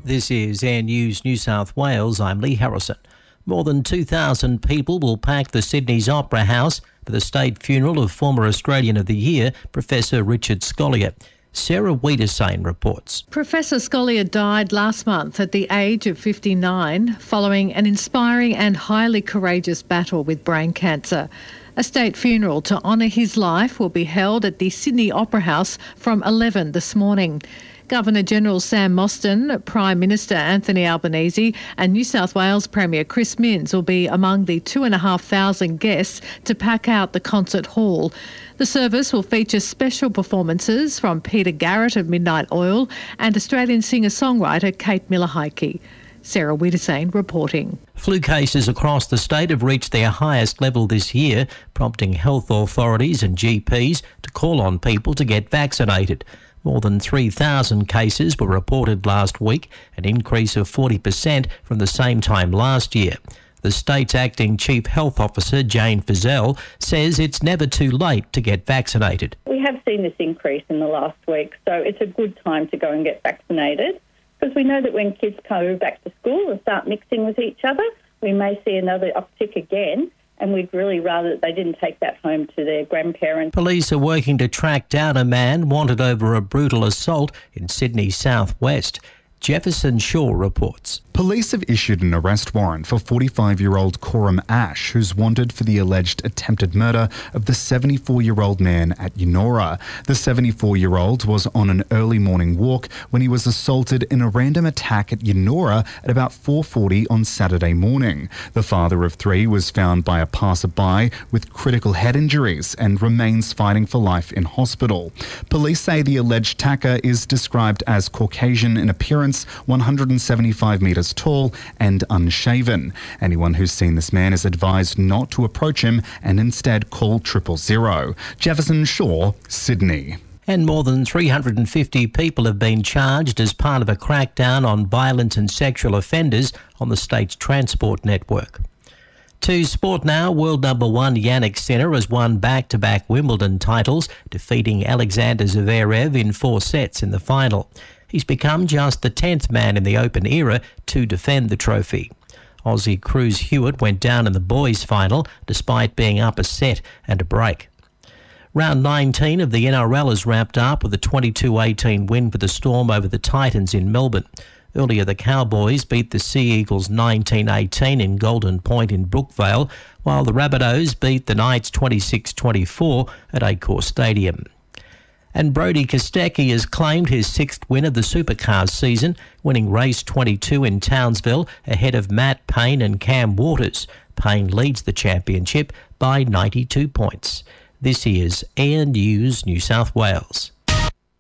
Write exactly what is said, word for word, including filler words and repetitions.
This is Air News New South Wales. I'm Lee Harrison. More than two thousand people will pack the Sydney's Opera House for the state funeral of former Australian of the Year, Professor Richard Scolyer. Sarah Wiedersane reports. Professor Scolyer died last month at the age of fifty-nine following an inspiring and highly courageous battle with brain cancer. A state funeral to honour his life will be held at the Sydney Opera House from eleven this morning. Governor-General Sam Mostyn, Prime Minister Anthony Albanese and New South Wales Premier Chris Minns will be among the two and a half thousand guests to pack out the concert hall. The service will feature special performances from Peter Garrett of Midnight Oil and Australian singer-songwriter Kate Miller-Heidke. Sarah Wiedersane reporting. Flu cases across the state have reached their highest level this year, prompting health authorities and G Ps to call on people to get vaccinated. More than three thousand cases were reported last week, an increase of forty percent from the same time last year. The state's acting Chief Health Officer, Jane Fizell, says it's never too late to get vaccinated. We have seen this increase in the last week, so it's a good time to go and get vaccinated, because we know that when kids go back to school and start mixing with each other, we may see another uptick again. And we'd really rather that they didn't take that home to their grandparents. Police are working to track down a man wanted over a brutal assault in Sydney's southwest. Jefferson Shaw reports. Police have issued an arrest warrant for forty-five-year-old Coram Ash, who's wanted for the alleged attempted murder of the seventy-four-year-old man at Eunora. The seventy-four-year-old was on an early morning walk when he was assaulted in a random attack at Eunora at about four forty on Saturday morning. The father of three was found by a passerby with critical head injuries and remains fighting for life in hospital. Police say the alleged attacker is described as Caucasian in appearance, one hundred seventy-five metres tall and unshaven. Anyone who's seen this man is advised not to approach him and instead call triple zero. Jefferson Shaw, Sydney. And more than three hundred fifty people have been charged as part of a crackdown on violent and sexual offenders on the state's transport network. To sport now, world number one Jannik Sinner has won back-to-back Wimbledon titles, defeating Alexander Zverev in four sets in the final. He's become just the tenth man in the Open era to defend the trophy. Aussie Cruz Hewitt went down in the boys' final despite being up a set and a break. Round nineteen of the N R L is wrapped up with a twenty-two eighteen win for the Storm over the Titans in Melbourne. Earlier, the Cowboys beat the Sea Eagles nineteen eighteen in Golden Point in Brookvale, while the Rabbitohs beat the Knights twenty-six twenty-four at Accor Stadium. And Brody Kostecki has claimed his sixth win of the Supercars season, winning race twenty-two in Townsville ahead of Matt Payne and Cam Waters. Payne leads the championship by ninety-two points. This is Air News New South Wales.